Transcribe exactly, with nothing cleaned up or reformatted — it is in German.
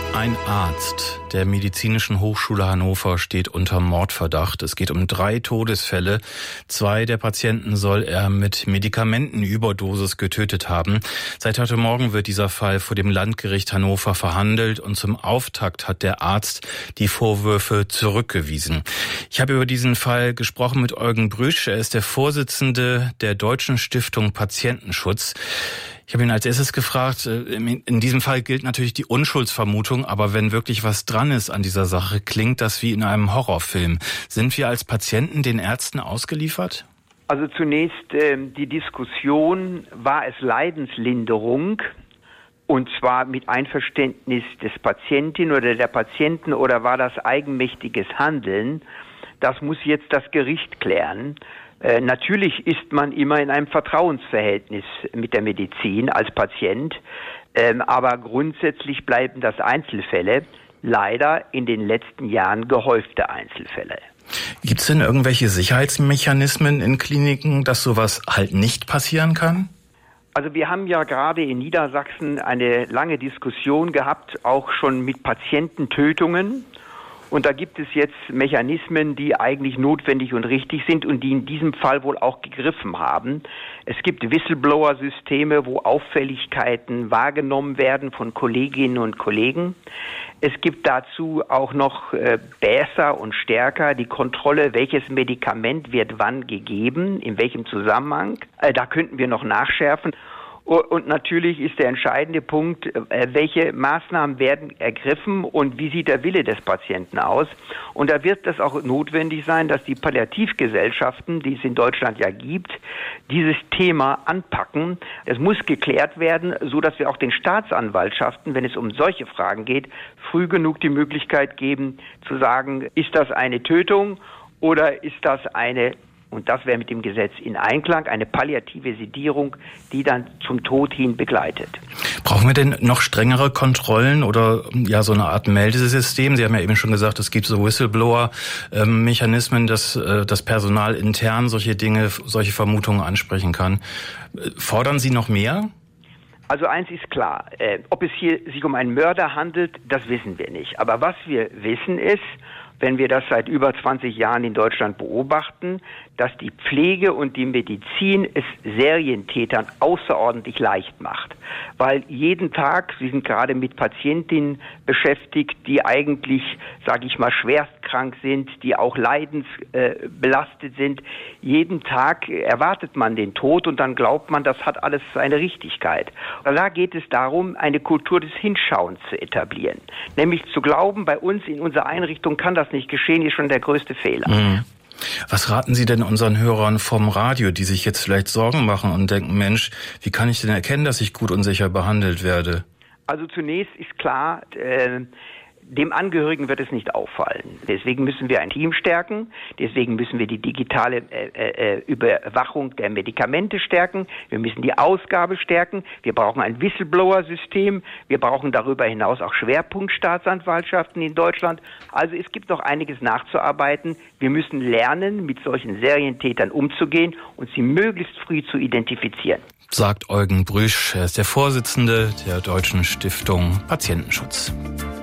Ein Arzt der Medizinischen Hochschule Hannover steht unter Mordverdacht. Es geht um drei Todesfälle. Zwei der Patienten soll er mit Medikamentenüberdosis getötet haben. Seit heute Morgen wird dieser Fall vor dem Landgericht Hannover verhandelt und zum Auftakt hat der Arzt die Vorwürfe zurückgewiesen. Ich habe über diesen Fall gesprochen mit Eugen Brüsch. Er ist der Vorsitzende der Deutschen Stiftung Patientenschutz. Ich habe ihn als erstes gefragt, in diesem Fall gilt natürlich die Unschuldsvermutung, aber wenn wirklich was dran ist an dieser Sache, klingt das wie in einem Horrorfilm. Sind wir als Patienten den Ärzten ausgeliefert? Also zunächst äh, die Diskussion, war es Leidenslinderung, und zwar mit Einverständnis des Patientin oder der Patienten, oder war das eigenmächtiges Handeln? Das muss jetzt das Gericht klären. Äh, natürlich ist man immer in einem Vertrauensverhältnis mit der Medizin als Patient, ähm, aber grundsätzlich bleiben das Einzelfälle, leider in den letzten Jahren gehäufte Einzelfälle. Gibt es denn irgendwelche Sicherheitsmechanismen in Kliniken, dass sowas halt nicht passieren kann? Also wir haben ja gerade in Niedersachsen eine lange Diskussion gehabt, auch schon mit Patiententötungen. Und da gibt es jetzt Mechanismen, die eigentlich notwendig und richtig sind und die in diesem Fall wohl auch gegriffen haben. Es gibt Whistleblower-Systeme, wo Auffälligkeiten wahrgenommen werden von Kolleginnen und Kollegen. Es gibt dazu auch noch äh, besser und stärker die Kontrolle, welches Medikament wird wann gegeben, in welchem Zusammenhang. Äh, da könnten wir noch nachschärfen. Und natürlich ist der entscheidende Punkt, welche Maßnahmen werden ergriffen und wie sieht der Wille des Patienten aus. Und da wird es auch notwendig sein, dass die Palliativgesellschaften, die es in Deutschland ja gibt, dieses Thema anpacken. Es muss geklärt werden, so dass wir auch den Staatsanwaltschaften, wenn es um solche Fragen geht, früh genug die Möglichkeit geben, zu sagen, ist das eine Tötung oder ist das eine, und das wäre mit dem Gesetz in Einklang, eine palliative Sedierung, die dann zum Tod hin begleitet. Brauchen wir denn noch strengere Kontrollen oder ja so eine Art Meldesystem? Sie haben ja eben schon gesagt, es gibt so Whistleblower-Mechanismen, dass das Personal intern solche Dinge, solche Vermutungen ansprechen kann. Fordern Sie noch mehr? Also eins ist klar, äh, ob es hier sich um einen Mörder handelt, das wissen wir nicht. Aber was wir wissen ist, wenn wir das seit über zwanzig Jahren in Deutschland beobachten, dass die Pflege und die Medizin es Serientätern außerordentlich leicht macht. Weil jeden Tag, Sie sind gerade mit Patientinnen beschäftigt, die eigentlich, sage ich mal, schwerstkrank sind, die auch leidensbelastet äh, sind. Jeden Tag erwartet man den Tod und dann glaubt man, das hat alles seine Richtigkeit. Und da geht es darum, eine Kultur des Hinschauens zu etablieren. Nämlich zu glauben, bei uns in unserer Einrichtung kann das nicht geschehen, ist schon der größte Fehler. Mhm. Was raten Sie denn unseren Hörern vom Radio, die sich jetzt vielleicht Sorgen machen und denken, Mensch, wie kann ich denn erkennen, dass ich gut und sicher behandelt werde? Also zunächst ist klar, äh, dem Angehörigen wird es nicht auffallen. Deswegen müssen wir ein Team stärken. Deswegen müssen wir die digitale äh, äh, Überwachung der Medikamente stärken. Wir müssen die Ausgabe stärken. Wir brauchen ein Whistleblower-System. Wir brauchen darüber hinaus auch Schwerpunktstaatsanwaltschaften in Deutschland. Also es gibt noch einiges nachzuarbeiten. Wir müssen lernen, mit solchen Serientätern umzugehen und sie möglichst früh zu identifizieren. Sagt Eugen Brüsch. Er ist der Vorsitzende der Deutschen Stiftung Patientenschutz.